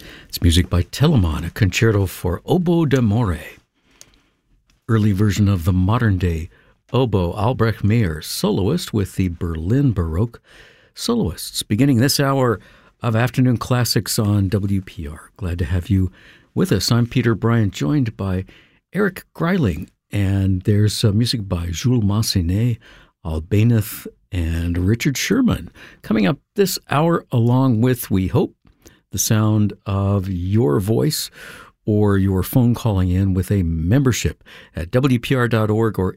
It's music by Telemann, a concerto for oboe d'amore. Early version of the modern-day oboe Albrecht Meyer, soloist with the Berlin Baroque Soloists, beginning this hour of Afternoon Classics on WPR. Glad to have you with us. I'm Peter Bryant, joined by Eric Greiling, and there's music by Jules Massenet, Albéniz, and Richard Sherman. Coming up this hour, along with, we hope, the sound of your voice or your phone calling in with a membership at WPR.org or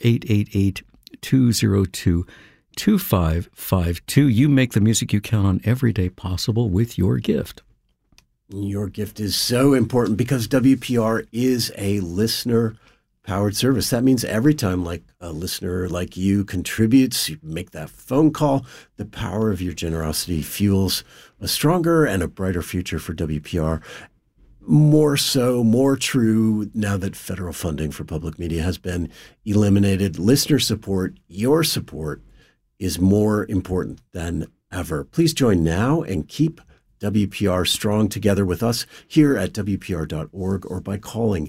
888-202-2552. You make the music you count on every day possible with your gift. Your gift is so important because WPR is a listener-powered service. That means every time a listener like you contributes, you make that phone call, the power of your generosity fuels a stronger and a brighter future for WPR. More so, more true now that federal funding for public media has been eliminated. Listener support, your support, is more important than ever. Please join now and keep WPR strong together with us here at WPR.org or by calling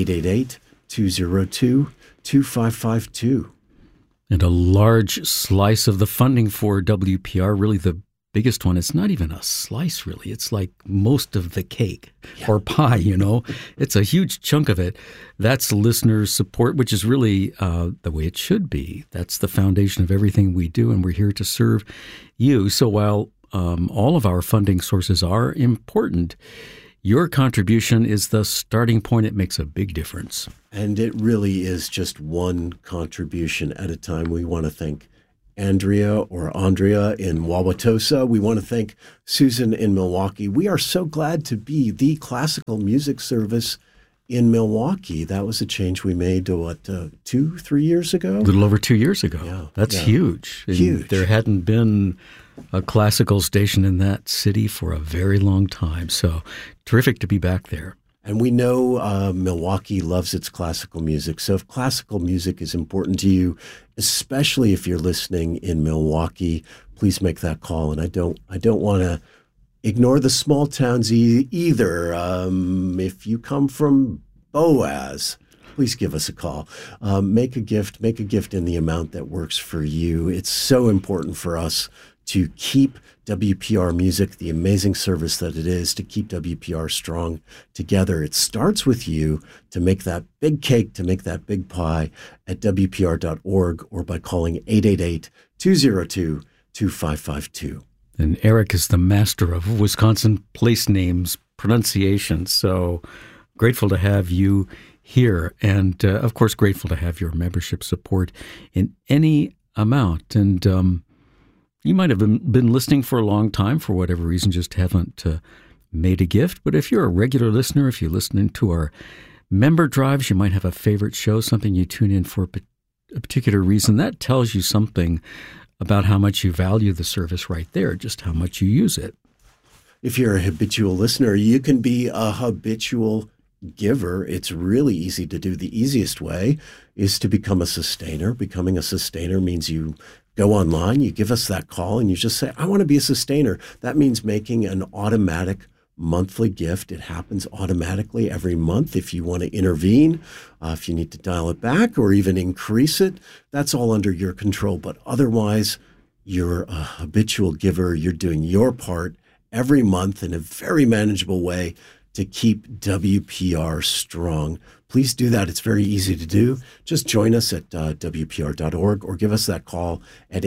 888-202-2552. And a large slice of the funding for WPR, really the biggest one, it's not even a slice, really. It's like most of the cake or pie, It's a huge chunk of it. That's listener support, which is really the way it should be. That's the foundation of everything we do, and we're here to serve you. So while all of our funding sources are important, your contribution is the starting point. It makes a big difference. And it really is just one contribution at a time. We want to thank Andrea in Wauwatosa. We want to thank Susan in Milwaukee. We are so glad to be the classical music service in Milwaukee. That was a change we made, 2-3 years ago? A little over 2 years ago. Yeah, That's huge. Huge. There hadn't been a classical station in that city for a very long time. So terrific to be back there. And we know Milwaukee loves its classical music. So if classical music is important to you, especially if you're listening in Milwaukee, please make that call. And I don't want to ignore the small towns either. If you come from Boaz, please give us a call. Make a gift in the amount that works for you. It's so important for us to keep WPR music, the amazing service that it is, to keep WPR strong together. It starts with you to make that big cake, to make that big pie at WPR.org or by calling 888-202-2552. And Eric is the master of Wisconsin place names pronunciation, so grateful to have you here. And, of course, grateful to have your membership support in any amount. And you might have been listening for a long time, for whatever reason, just haven't made a gift. But if you're a regular listener, if you're listening to our member drives, you might have a favorite show, something you tune in for a particular reason. That tells you something about how much you value the service right there, just how much you use it. If you're a habitual listener, you can be a habitual giver. It's really easy to do. The easiest way is to become a sustainer. Becoming a sustainer means you go online, you give us that call, and you just say, I want to be a sustainer. That means making an automatic monthly gift. It happens automatically every month. If you want to intervene, if you need to dial it back or even increase it, that's all under your control. But otherwise, you're a habitual giver. You're doing your part every month in a very manageable way to keep WPR strong. Please do that. It's very easy to do. Just join us at WPR.org or give us that call at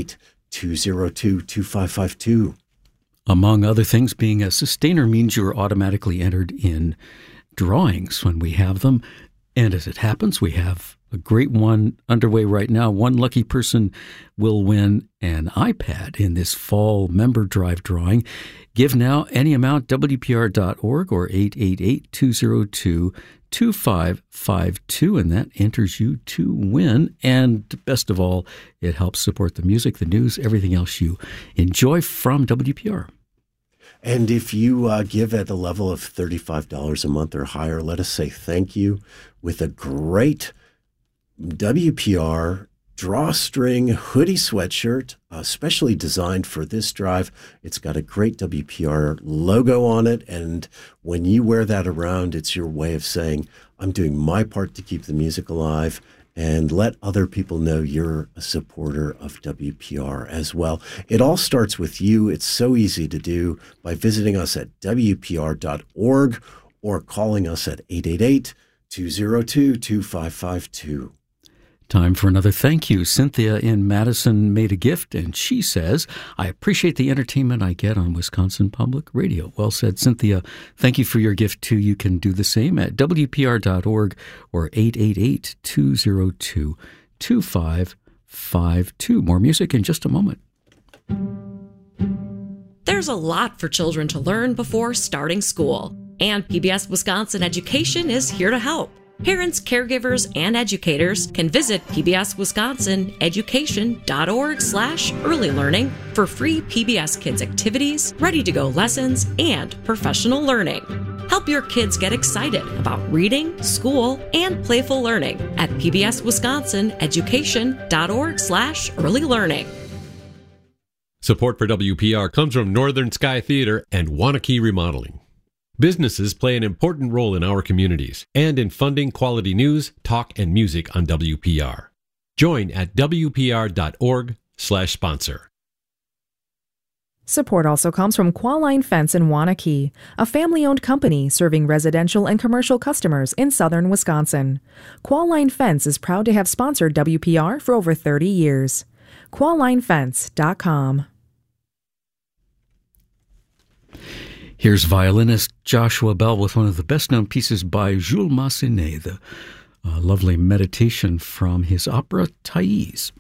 888-202-2552. Among other things, being a sustainer means you're automatically entered in drawings when we have them. And as it happens, we have a great one underway right now. One lucky person will win an iPad in this fall member drive drawing. Give now any amount, WPR.org or 888-202-2552, and that enters you to win. And best of all, it helps support the music, the news, everything else you enjoy from WPR. And if you give at a level of $35 a month or higher, let us say thank you with a great WPR drawstring hoodie sweatshirt, specially designed for this drive. It's got a great WPR logo on it, and when you wear that around, it's your way of saying, I'm doing my part to keep the music alive, and let other people know you're a supporter of WPR as well. It all starts with you. It's so easy to do by visiting us at WPR.org or calling us at 888-202-2552. Time for another thank you. Cynthia in Madison made a gift, and she says, I appreciate the entertainment I get on Wisconsin Public Radio. Well said, Cynthia. Thank you for your gift, too. You can do the same at WPR.org or 888-202-2552. More music in just a moment. There's a lot for children to learn before starting school, and PBS Wisconsin Education is here to help. Parents, caregivers, and educators can visit pbswisconsineducation.org/early learning for free PBS Kids activities, ready-to-go lessons, and professional learning. Help your kids get excited about reading, school, and playful learning at pbswisconsineducation.org/early learning. Support for WPR comes from Northern Sky Theater and Waunakee Remodeling. Businesses play an important role in our communities and in funding quality news, talk, and music on WPR. Join at WPR.org/sponsor. Support also comes from Qualline Fence in Waunakee, a family-owned company serving residential and commercial customers in southern Wisconsin. Qualline Fence is proud to have sponsored WPR for over 30 years. QuallineFence.com. Here's violinist Joshua Bell with one of the best-known pieces by Jules Massenet, the lovely meditation from his opera Thais.